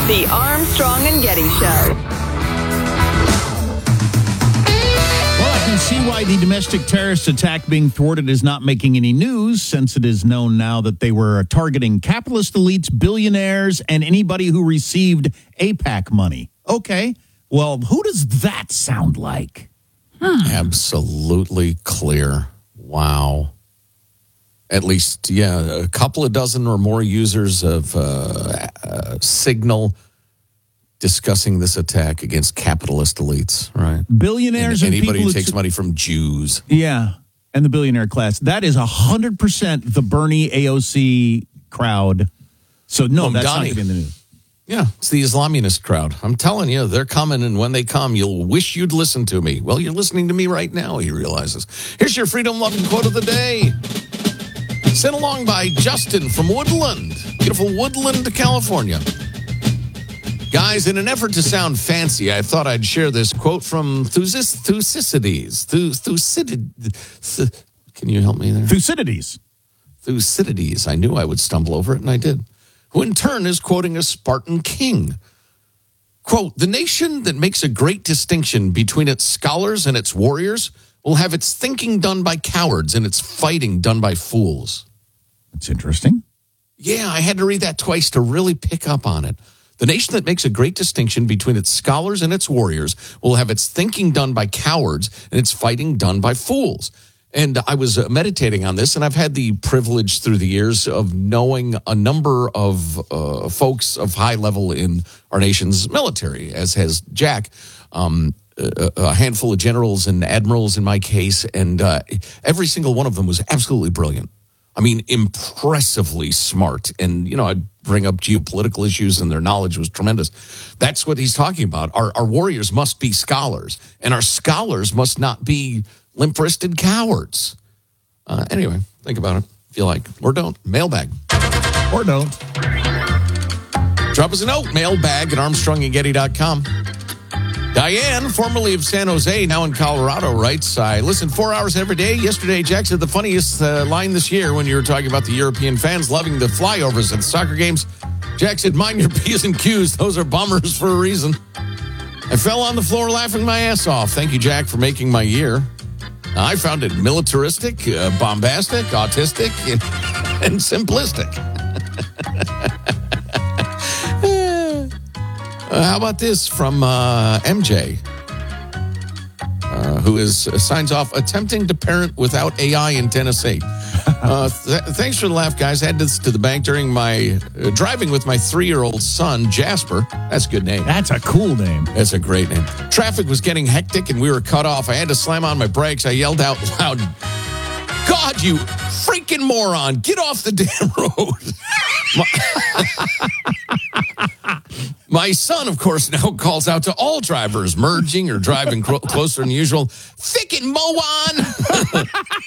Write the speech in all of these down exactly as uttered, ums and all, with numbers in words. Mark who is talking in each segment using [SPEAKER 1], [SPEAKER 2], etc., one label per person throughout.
[SPEAKER 1] The Armstrong and Getty Show.
[SPEAKER 2] Well, I can see why the domestic terrorist attack being thwarted is not making any news, since it is known now that they were targeting capitalist elites, billionaires, and anybody who received AIPAC money. Okay, well, who does that sound like?
[SPEAKER 3] Hmm. Absolutely clear. Wow. At least, yeah, a couple of dozen or more users of uh, uh, Signal discussing this attack against capitalist elites, right?
[SPEAKER 2] Billionaires and,
[SPEAKER 3] and anybody
[SPEAKER 2] people
[SPEAKER 3] who takes
[SPEAKER 2] t-
[SPEAKER 3] money from Jews.
[SPEAKER 2] Yeah, and the billionaire class. That is one hundred percent the Bernie A O C crowd. So, no,
[SPEAKER 3] Well,
[SPEAKER 2] that's
[SPEAKER 3] Donnie.
[SPEAKER 2] not going to be in the news.
[SPEAKER 3] Yeah, it's the Islamist crowd. I'm telling you, they're coming, and when they come, you'll wish you'd listen to me. Well, you're listening to me right now, he realizes. Here's your freedom-loving quote of the day. Sent along by Justin from Woodland, beautiful Woodland, California. Guys, in an effort to sound fancy, I thought I'd share this quote from Thucydides. Thucydides. Thucydides. Can you help me there?
[SPEAKER 2] Thucydides.
[SPEAKER 3] Thucydides. I knew I would stumble over it, and I did. Who in turn is quoting a Spartan king. Quote, the nation that makes a great distinction between its scholars and its warriors will have its thinking done by cowards and its fighting done by fools.
[SPEAKER 2] That's interesting.
[SPEAKER 3] Yeah, I had to read that twice to really pick up on it. The nation that makes a great distinction between its scholars and its warriors will have its thinking done by cowards and its fighting done by fools. And I was meditating on this, and I've had the privilege through the years of knowing a number of uh, folks of high level in our nation's military, as has Jack. Um, a, a handful of generals and admirals in my case, and uh, every single one of them was absolutely brilliant. I mean, impressively smart. And, you know, I'd bring up geopolitical issues, and their knowledge was tremendous. That's what he's talking about. Our, our warriors must be scholars, and our scholars must not be limp-wristed cowards. Uh, anyway, think about it if you like. Or don't. Mailbag.
[SPEAKER 2] Or don't.
[SPEAKER 3] Drop us a note. Mailbag at armstrong and getty dot com. Diane, formerly of San Jose, now in Colorado, writes, I listen four hours every day. Yesterday, Jack said the funniest uh, line this year when you were talking about the European fans loving the flyovers at the soccer games. Jack said, mind your P's and Q's. Those are bummers for a reason. I fell on the floor laughing my ass off. Thank you, Jack, for making my year. I found it militaristic, uh, bombastic, autistic, and, and simplistic. uh, how about this from uh, M J, uh, who is uh, signs off attempting to parent without A I in Tennessee. Uh, th- thanks for the laugh, guys. I had this to the bank during my uh, driving with my three-year-old son, Jasper. That's a good name.
[SPEAKER 2] That's a cool name.
[SPEAKER 3] That's a great name. Traffic was getting hectic and we were cut off. I had to slam on my brakes. I yelled out loud, God, you freaking moron, get off the damn road. my, my son, of course, now calls out to all drivers merging or driving cro- closer than usual. Fickin' moron.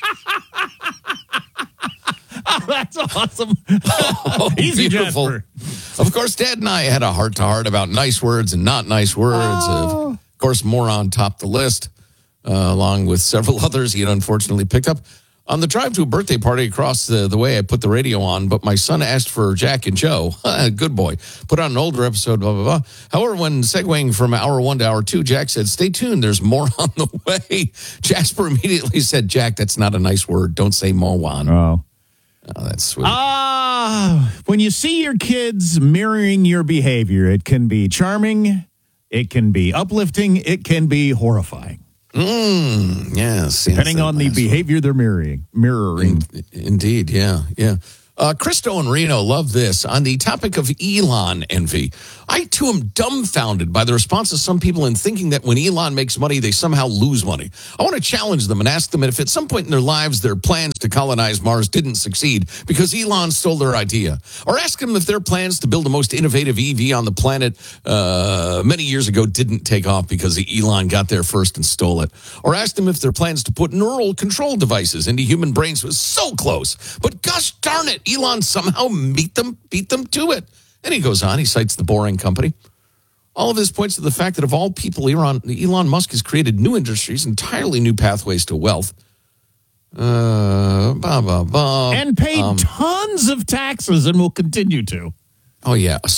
[SPEAKER 2] Oh, that's awesome.
[SPEAKER 3] Oh,
[SPEAKER 2] Easy,
[SPEAKER 3] beautiful.
[SPEAKER 2] Jasper.
[SPEAKER 3] Of course, Dad and I had a heart-to-heart about nice words and not nice words.
[SPEAKER 2] Oh.
[SPEAKER 3] Of course, moron topped the list, uh, along with several others he had unfortunately picked up. On the drive to a birthday party across the, the way, I put the radio on, but my son asked for Jack and Joe. Good boy. Put on an older episode, blah, blah, blah. However, when segueing from hour one to hour two, Jack said, stay tuned, there's more on the way. Jasper immediately said, Jack, that's not a nice word. Don't say moron.
[SPEAKER 2] Oh.
[SPEAKER 3] Oh, that's sweet.
[SPEAKER 2] Ah, when you see your kids mirroring your behavior, it can be charming, it can be uplifting, it can be horrifying.
[SPEAKER 3] Mm, yes.
[SPEAKER 2] Depending
[SPEAKER 3] yes,
[SPEAKER 2] on the
[SPEAKER 3] nice
[SPEAKER 2] behavior they're mirroring. Mirroring.
[SPEAKER 3] In, indeed, yeah, yeah. Uh, Christo and Reno love this. On the topic of Elon envy, I too am dumbfounded by the response of some people in thinking that when Elon makes money, they somehow lose money. I want to challenge them and ask them if at some point in their lives their plans to colonize Mars didn't succeed because Elon stole their idea. Or ask them if their plans to build the most innovative E V on the planet uh, many years ago didn't take off because Elon got there first and stole it. Or ask them if their plans to put neural control devices into human brains was so close. But gosh darn it, Elon somehow beat them, beat them to it. And he goes on, he cites the Boring Company. All of this points to the fact that of all people, Elon, Elon Musk has created new industries, entirely new pathways to wealth. Uh, bah, bah, bah.
[SPEAKER 2] And paid
[SPEAKER 3] Um,
[SPEAKER 2] tons of taxes and will continue to.
[SPEAKER 3] Oh, yeah, a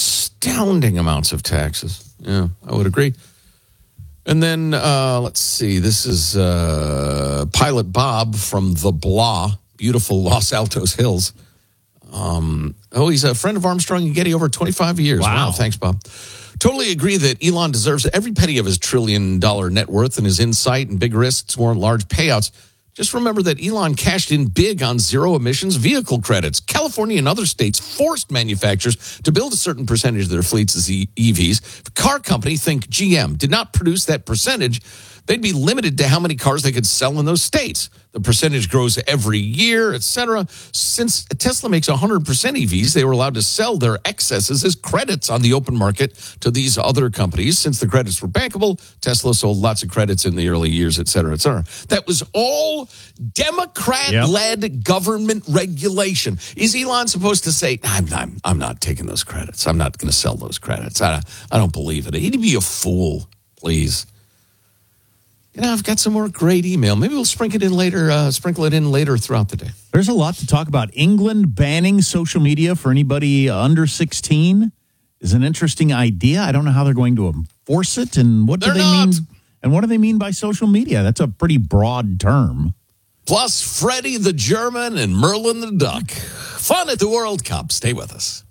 [SPEAKER 3] astounding amounts of taxes. Yeah, I would agree. And then, uh, let's see, this is uh, Pilot Bob from the Blah, beautiful Los Altos Hills. Um, oh, he's a friend of Armstrong and Getty over twenty-five years.
[SPEAKER 2] Wow.
[SPEAKER 3] Wow, thanks, Bob. Totally agree that Elon deserves every penny of his trillion dollar net worth, and his insight and big risks warrant large payouts. Just remember that Elon cashed in big on zero emissions vehicle credits. California and other states forced manufacturers to build a certain percentage of their fleets as E Vs. If a car company, think G M, did not produce that percentage, they'd be limited to how many cars they could sell in those states. The percentage grows every year, et cetera. Since Tesla makes one hundred percent E Vs, they were allowed to sell their excesses as credits on the open market to these other companies. Since the credits were bankable, Tesla sold lots of credits in the early years, et cetera, et cetera. That was all Democrat-led yep. government regulation. Is Elon supposed to say, I'm, I'm, I'm not taking those credits. I'm not going to sell those credits. I, I don't believe it. He'd be a fool, please. You know, I've got some more great email. Maybe we'll sprinkle it in later. Uh, sprinkle it in later throughout the day.
[SPEAKER 2] There's a lot to talk about. England banning social media for anybody under sixteen is an interesting idea. I don't know how they're going to enforce it, and what
[SPEAKER 3] they're
[SPEAKER 2] do they
[SPEAKER 3] not.
[SPEAKER 2] mean? And what do they mean by social media? That's a pretty broad term.
[SPEAKER 3] Plus, Freddie the German and Merlin the Duck. Fun at the World Cup. Stay with us.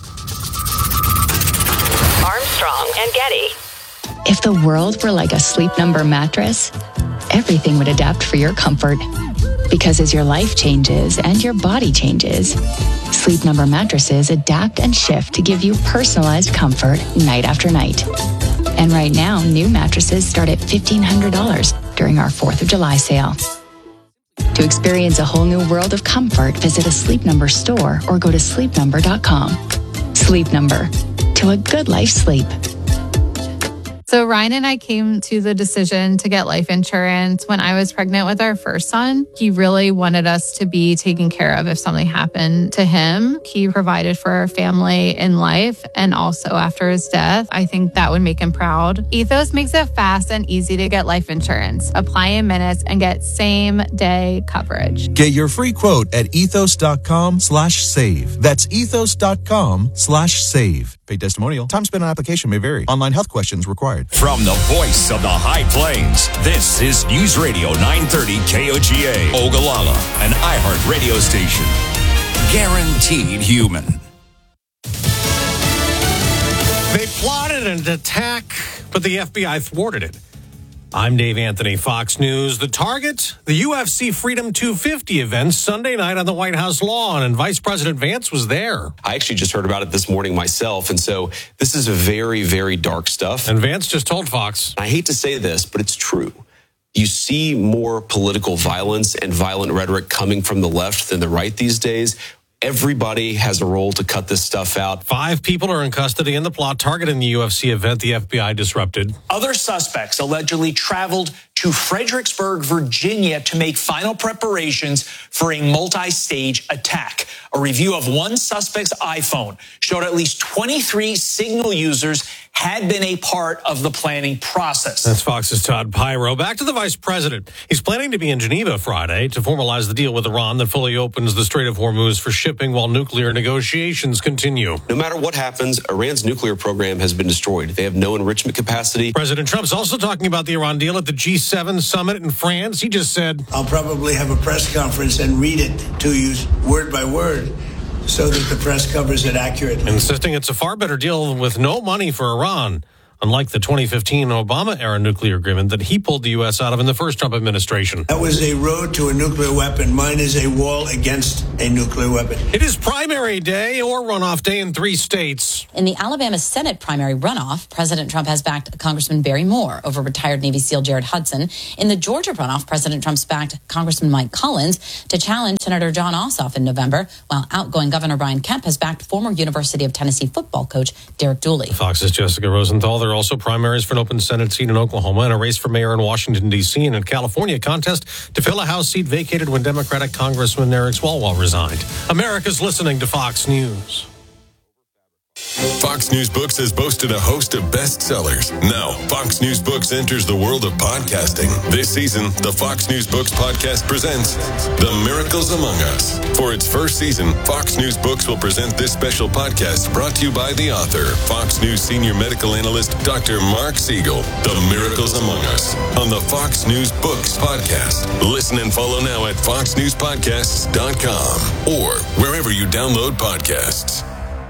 [SPEAKER 1] Armstrong and Getty.
[SPEAKER 4] If the world were like a Sleep Number mattress, everything would adapt for your comfort. Because as your life changes and your body changes, Sleep Number mattresses adapt and shift to give you personalized comfort night after night. And right now, new mattresses start at fifteen hundred dollars during our fourth of July sale. To experience a whole new world of comfort, visit a Sleep Number store or go to sleep number dot com. Sleep Number. To a good life sleep.
[SPEAKER 5] So Ryan and I came to the decision to get life insurance when I was pregnant with our first son. He really wanted us to be taken care of if something happened to him. He provided for our family in life and also after his death. I think that would make him proud. Ethos makes it fast and easy to get life insurance. Apply in minutes and get same day coverage.
[SPEAKER 6] Get your free quote at ethos.com slash save. That's ethos.com slash save. Paid testimonial. Time spent on application may vary. Online health questions required.
[SPEAKER 7] From the voice of the High Plains, this is News Radio nine thirty K O G A, Ogallala, an iHeart radio station. Guaranteed human.
[SPEAKER 8] They plotted an attack, but the F B I thwarted it. I'm Dave Anthony, Fox News. The target, the U F C Freedom two fifty event Sunday night on the White House lawn, and Vice President Vance was there.
[SPEAKER 9] I actually just heard about it this morning myself, and so this is very, very dark stuff.
[SPEAKER 8] And Vance just told Fox.
[SPEAKER 9] I hate to say this, but it's true. You see more political violence and violent rhetoric coming from the left than the right these days. Everybody has a role to cut this stuff out.
[SPEAKER 8] Five people are in custody in the plot targeting the U F C event the F B I disrupted.
[SPEAKER 10] Other suspects allegedly traveled to Fredericksburg, Virginia to make final preparations for a multi-stage attack. A review of one suspect's iPhone showed at least twenty-three Signal users had been a part of the planning process.
[SPEAKER 8] That's Fox's Todd Pyro. Back to the vice president. He's planning to be in Geneva Friday to formalize the deal with Iran that fully opens the Strait of Hormuz for shipping while nuclear negotiations continue.
[SPEAKER 9] No matter what happens, Iran's nuclear program has been destroyed. They have no enrichment capacity.
[SPEAKER 8] President Trump's also talking about the Iran deal at the G seven summit in France. He just said,
[SPEAKER 11] I'll probably have a press conference and read it to you word by word, so that the press covers it accurately.
[SPEAKER 8] Insisting it's a far better deal with no money for Iran, unlike the twenty fifteen Obama-era nuclear agreement that he pulled the U S out of in the first Trump administration.
[SPEAKER 11] That was a road to a nuclear weapon. Mine is a wall against a nuclear weapon.
[SPEAKER 8] It is primary day or runoff day in three states.
[SPEAKER 12] In the Alabama Senate primary runoff, President Trump has backed Congressman Barry Moore over retired Navy SEAL Jared Hudson. In the Georgia runoff, President Trump's backed Congressman Mike Collins to challenge Senator John Ossoff in November, while outgoing Governor Brian Kemp has backed former University of Tennessee football coach Derek Dooley.
[SPEAKER 8] Fox's Jessica Rosenthal. There are also primaries for an open Senate seat in Oklahoma and a race for mayor in Washington, D C, and in California, a contest to fill a House seat vacated when Democratic Congressman Eric Swalwell resigned. America's listening to Fox News.
[SPEAKER 13] Fox News Books has boasted a host of bestsellers. Now, Fox News Books enters the world of podcasting. This season, the Fox News Books podcast presents The Miracles Among Us. For its first season, Fox News Books will present this special podcast brought to you by the author, Fox News senior medical analyst, Doctor Mark Siegel. The Miracles Among Us on the Fox News Books podcast. Listen and follow now at fox news podcasts dot com or wherever you download podcasts.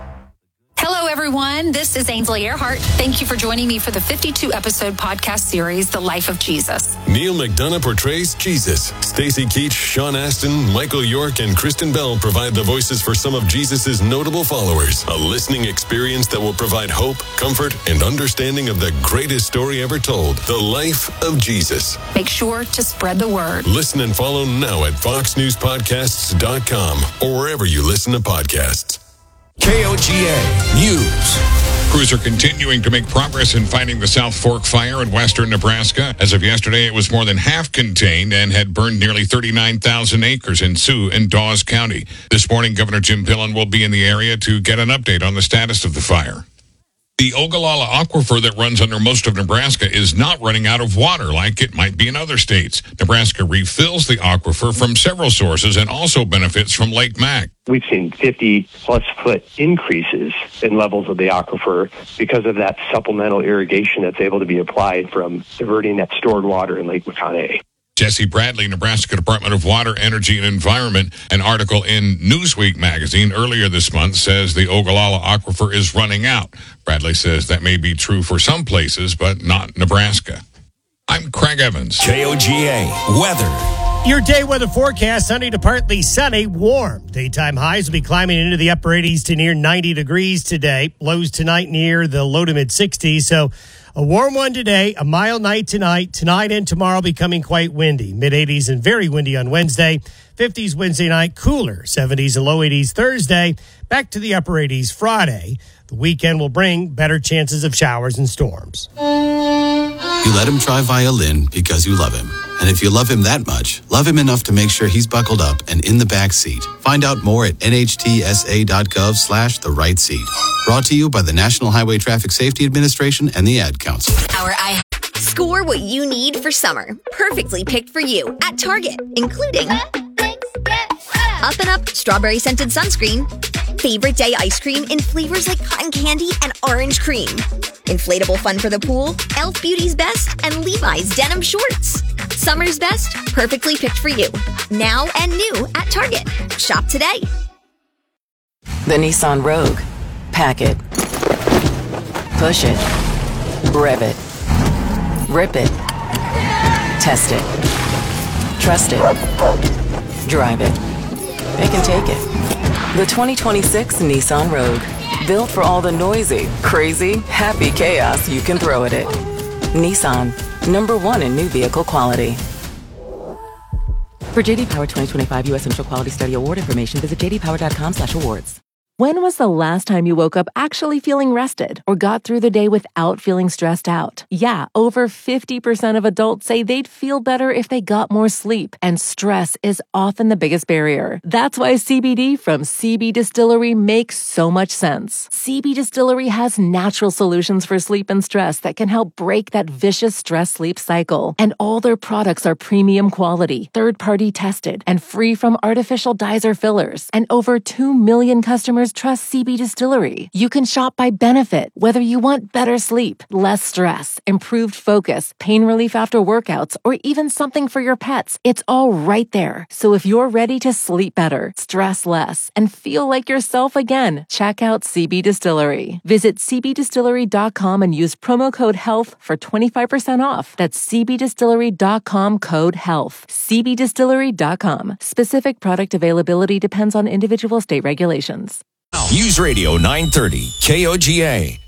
[SPEAKER 14] Hello, everyone. This is Ainsley Earhart. Thank you for joining me for the fifty-two episode podcast series, The Life of Jesus.
[SPEAKER 13] Neil McDonough portrays Jesus. Stacey Keach, Sean Astin, Michael York, and Kristen Bell provide the voices for some of Jesus' notable followers. A listening experience that will provide hope, comfort, and understanding of the greatest story ever told, The Life of Jesus.
[SPEAKER 14] Make sure to spread the word.
[SPEAKER 13] Listen and follow now at fox news podcasts dot com or wherever you listen to podcasts.
[SPEAKER 7] K O G A News.
[SPEAKER 15] Crews are continuing to make progress in fighting the South Fork fire in western Nebraska. As of yesterday, it was more than half contained and had burned nearly thirty-nine thousand acres in Sioux and Dawes County. This morning, Governor Jim Pillen will be in the area to get an update on the status of the fire. The Ogallala Aquifer that runs under most of Nebraska is not running out of water like it might be in other states. Nebraska refills the aquifer from several sources and also benefits from Lake Mac.
[SPEAKER 16] We've seen fifty plus foot increases in levels of the aquifer because of that supplemental irrigation that's able to be applied from diverting that stored water in Lake McConaughey.
[SPEAKER 15] Jesse Bradley, Nebraska Department of Water, Energy, and Environment, an article in Newsweek magazine earlier this month says the Ogallala Aquifer is running out. Bradley says that may be true for some places, but not Nebraska. I'm Craig Evans.
[SPEAKER 7] K O G A weather.
[SPEAKER 17] Your day weather forecast, sunny to partly sunny, warm. Daytime highs will be climbing into the upper eighties to near ninety degrees today. Lows tonight near the low to mid sixties. So a warm one today, a mild night tonight. Tonight and tomorrow becoming quite windy. mid eighties and very windy on Wednesday. fifties Wednesday night, cooler. seventies and low eighties Thursday. Back to the upper eighties Friday. The weekend will bring better chances of showers and storms.
[SPEAKER 18] You let him try violin because you love him. And if you love him that much, love him enough to make sure he's buckled up and in the back seat. Find out more at N H T S A dot gov slash the right seat. Brought to you by the National Highway Traffic Safety Administration and the Ad Council.
[SPEAKER 19] Our I Score what you need for summer. Perfectly picked for you at Target, including Up and Up Strawberry Scented Sunscreen, Favorite Day Ice Cream in flavors like cotton candy and orange cream, Inflatable Fun for the Pool, Elf Beauty's Best, and Levi's Denim Shorts. Summer's best, perfectly picked for you. Now and new at Target. Shop today.
[SPEAKER 20] The Nissan Rogue. Pack it. Push it. Rev it. Rip it. Test it. Trust it. Drive it. It can take it. The twenty twenty-six Nissan Rogue. Built for all the noisy, crazy, happy chaos you can throw at it. Nissan. Number one in new vehicle quality. For J D Power twenty twenty-five U S Central Quality Study Award information, visit j d power dot com slash awards.
[SPEAKER 21] When was the last time you woke up actually feeling rested or got through the day without feeling stressed out? Yeah, over fifty percent of adults say they'd feel better if they got more sleep, and stress is often the biggest barrier. That's why C B D from C B Distillery makes so much sense. C B Distillery has natural solutions for sleep and stress that can help break that vicious stress-sleep cycle. And all their products are premium quality, third-party tested, and free from artificial dyes or fillers. And over two million customers trust C B Distillery. You can shop by benefit, whether you want better sleep, less stress, improved focus, pain relief after workouts, or even something for your pets. It's all right there. So if you're ready to sleep better, stress less, and feel like yourself again, check out C B Distillery. Visit c b distillery dot com and use promo code HEALTH for twenty-five percent off. That's c b distillery dot com code HEALTH. c b distillery dot com. Specific product availability depends on individual state regulations.
[SPEAKER 7] News Radio nine thirty K O G A.